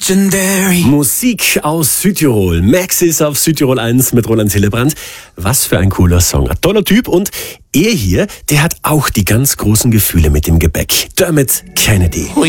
Legendary. Musik aus Südtirol. Max ist auf Südtirol 1 mit Roland Hillebrand. Was für ein cooler Song. Ein toller Typ und er hier, der hat auch die ganz großen Gefühle mit dem Gebäck. Dermot Kennedy.